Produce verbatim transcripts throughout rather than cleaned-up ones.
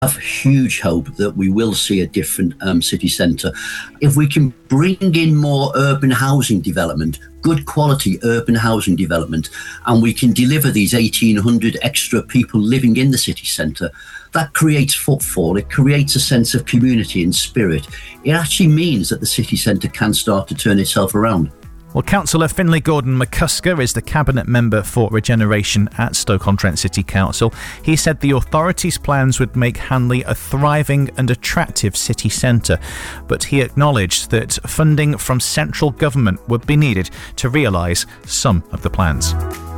have huge hope that we will see a different um, city centre. If we can bring in more urban housing development, good quality urban housing development, and we can deliver these eighteen hundred extra people living in the city centre, that creates footfall, it creates a sense of community and spirit. It actually means that the city centre can start to turn itself around. Well, Councillor Finlay Gordon McCusker is the Cabinet Member for Regeneration at Stoke-on-Trent City Council. He said the authorities' plans would make Hanley a thriving and attractive city centre, but he acknowledged that funding from central government would be needed to realise some of the plans.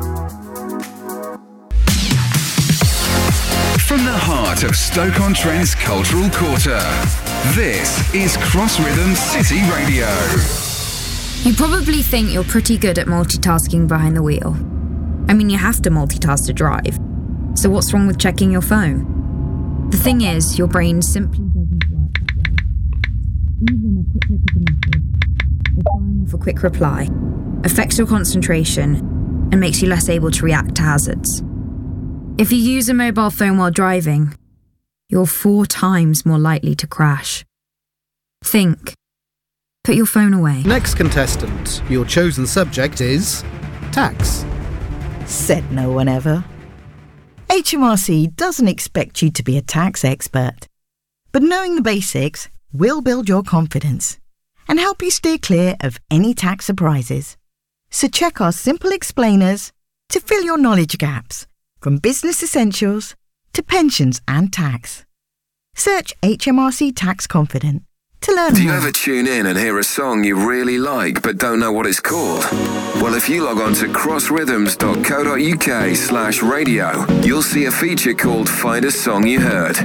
From the heart of Stoke-on-Trent's cultural quarter, this is Cross Rhythm City Radio. You probably think you're pretty good at multitasking behind the wheel. I mean, you have to multitask to drive. So what's wrong with checking your phone? The thing is, your brain simply doesn't work that way. Even a quick look at a message, or firing off a quick reply, affects your concentration and makes you less able to react to hazards. If you use a mobile phone while driving, you're four times more likely to crash. Think. Put your phone away. Next contestant, your chosen subject is tax. Said no one ever. H M R C doesn't expect you to be a tax expert, but knowing the basics will build your confidence and help you steer clear of any tax surprises. So check our simple explainers to fill your knowledge gaps, from business essentials to pensions and tax. Search H M R C Tax Confident to learn Do you more. ever tune in and hear a song you really like but don't know what it's called? Well, if you log on to crossrhythms dot co dot uk slash radio, you'll see a feature called Find a Song You Heard.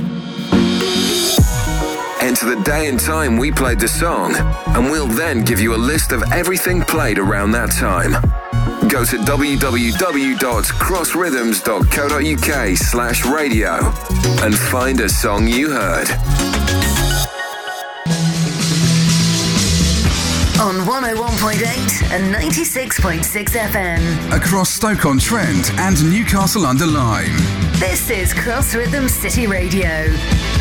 Enter the day and time we played the song, and we'll then give you a list of everything played around that time. Go to w w w dot crossrhythms dot co dot uk slash radio and find a song you heard. On one oh one point eight and ninety-six point six F M. Across Stoke-on-Trent and Newcastle under Lyme. This is Cross Rhythm City Radio.